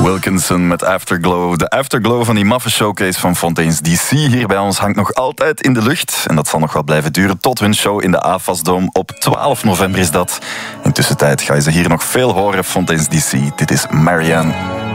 Wilkinson met Afterglow. De Afterglow van die maffe showcase van Fontaine's DC hier bij ons hangt nog altijd in de lucht. En dat zal nog wel blijven duren tot hun show in de AFAS-dome. Op 12 november is dat. Intussen tijd ga je ze hier nog veel horen. Fontaine's DC. Dit is Marianne.